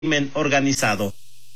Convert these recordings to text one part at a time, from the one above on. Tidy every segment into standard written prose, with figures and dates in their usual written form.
crimen organizado.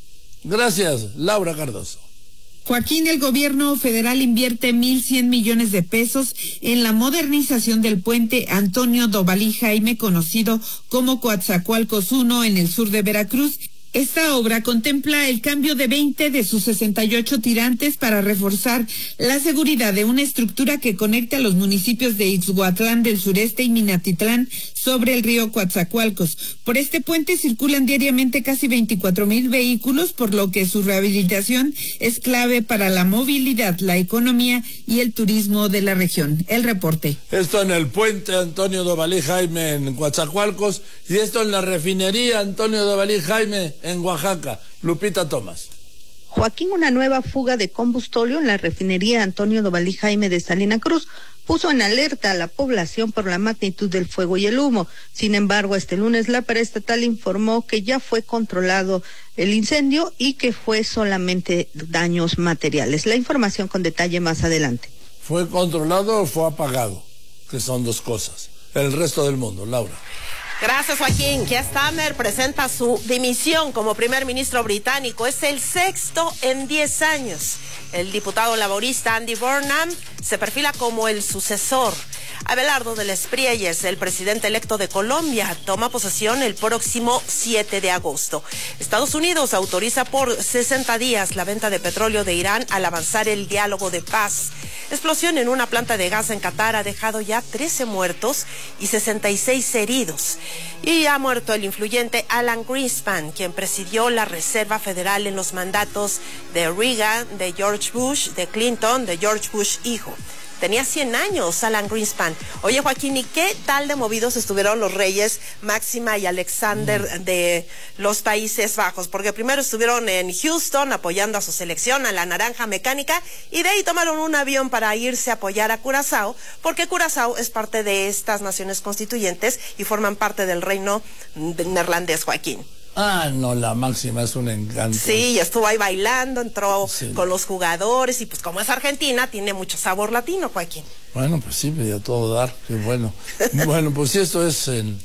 Gracias, Laura Cardoso. Joaquín, el gobierno federal invierte 1,100 millones de pesos en la modernización del puente Antonio Dovalí Jaime, conocido como Coatzacoalcos 1 en el sur de Veracruz. Esta obra contempla el cambio de 20 de sus 68 tirantes para reforzar la seguridad de una estructura que conecta a los municipios de Ixhuatlán del Sureste y Minatitlán sobre el río Coatzacoalcos. Por este puente circulan diariamente casi 24,000 vehículos, por lo que su rehabilitación es clave para la movilidad, la economía y el turismo de la región. El reporte. Esto en el puente Antonio Dovalí Jaime en Coatzacoalcos y esto en la refinería Antonio Dovalí Jaime en Oaxaca. Lupita Tomás. Joaquín, una nueva fuga de combustóleo en la refinería Antonio Dovalí Jaime de Salina Cruz puso en alerta a la población por la magnitud del fuego y el humo. Sin embargo, este lunes la paraestatal informó que ya fue controlado el incendio y que fue solamente daños materiales. La información con detalle más adelante. ¿Fue controlado o fue apagado? Que son dos cosas. El resto del mundo, Laura. Gracias, Joaquín. Keir Starmer presenta su dimisión como primer ministro británico. Es el sexto en 10 años. El diputado laborista Andy Burnham se perfila como el sucesor. Abelardo de les Prielles, el presidente electo de Colombia, toma posesión el próximo 7 de agosto. Estados Unidos autoriza por 60 días la venta de petróleo de Irán al avanzar el diálogo de paz. Explosión en una planta de gas en Qatar ha dejado ya 13 muertos y 66 heridos. Y ha muerto el influyente Alan Greenspan, quien presidió la Reserva Federal en los mandatos de Reagan, de George Bush, de Clinton, de George Bush hijo. Tenía 100 años Alan Greenspan. Oye, Joaquín, ¿y qué tal de movidos estuvieron los reyes Máxima y Alexander de los Países Bajos? Porque primero estuvieron en Houston apoyando a su selección, a la Naranja Mecánica, y de ahí tomaron un avión para irse a apoyar a Curazao, porque Curazao es parte de estas naciones constituyentes y forman parte del reino neerlandés, Joaquín. Ah, no, la Máxima es un encanto. Sí, estuvo ahí bailando, entró con los jugadores y pues como es Argentina, tiene mucho sabor latino, Joaquín. Bueno, pues sí, a todo dar, qué bueno. Bueno, pues si esto es en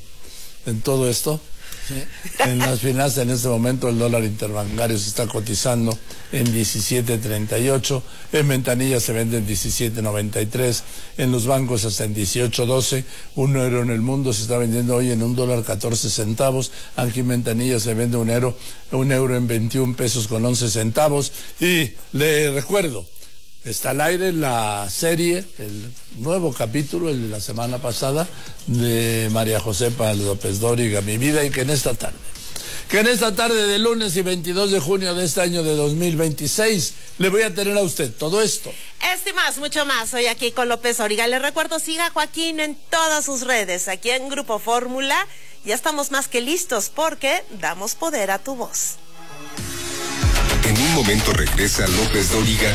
todo esto, ¿sí? En las finanzas en este momento el dólar interbancario se está cotizando en 17.38, en ventanillas se vende en 17.93, en los bancos hasta en 18.12, un euro en el mundo se está vendiendo hoy en $1.14, aquí en ventanillas se vende un euro en 21 pesos con 11 centavos, y le recuerdo, está al aire la serie, el nuevo capítulo, el de la semana pasada, de María Josefa López Dóriga, Mi Vida, y que en esta tarde de lunes y 22 de junio de este año de 2026, le voy a tener a usted todo esto. Este y más, mucho más, hoy aquí con López Dóriga. Le recuerdo, siga a Joaquín en todas sus redes, aquí en Grupo Fórmula. Ya estamos más que listos porque damos poder a tu voz. En un momento regresa López Dóriga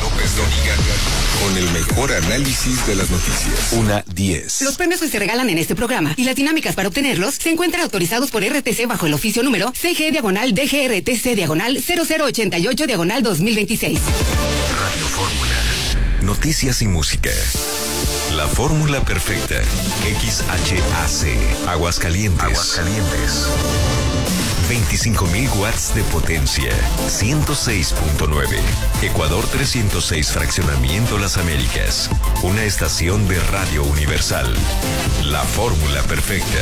con el mejor análisis de las noticias. 1:10. Los premios que se regalan en este programa y las dinámicas para obtenerlos se encuentran autorizados por RTC bajo el oficio número CG/DGRTC/0088/2026. Radio Fórmula. Noticias y música. La fórmula perfecta. XHAC. Aguascalientes. 25,000 watts de potencia, 106.9. Ecuador 306, Fraccionamiento Las Américas. Una estación de Radio Universal. La fórmula perfecta.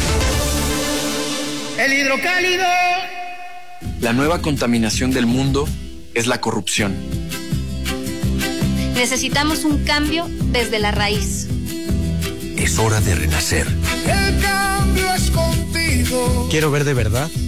El hidrocálido. La nueva contaminación del mundo es la corrupción. Necesitamos un cambio desde la raíz. Es hora de renacer. El cambio es contigo. Quiero ver de verdad